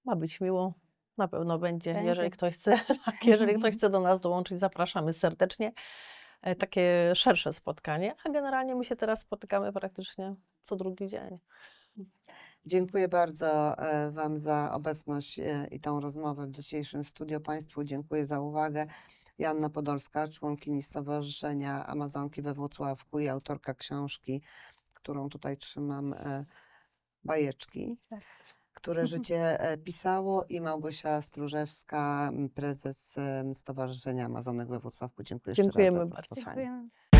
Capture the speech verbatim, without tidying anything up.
Ma być miło. Na pewno będzie. Jeżeli Będzie. ktoś chce, tak, jeżeli ktoś chce do nas dołączyć, zapraszamy serdecznie. E, takie szersze spotkanie, a generalnie my się teraz spotykamy praktycznie co drugi dzień. Dziękuję bardzo e, Wam za obecność e, i tą rozmowę w dzisiejszym studio. Państwu dziękuję za uwagę. Joanna Podolska, członkini Stowarzyszenia Amazonki we Włocławku i autorka książki, którą tutaj trzymam, e, Bajeczki, Tak. które życie e, pisało, i Małgosia Stróżewska, m, prezes e, Stowarzyszenia Amazonek we Włocławku. Dziękuję jeszcze raz za Dziękujemy to bardzo. spotkanie. Dziękujemy.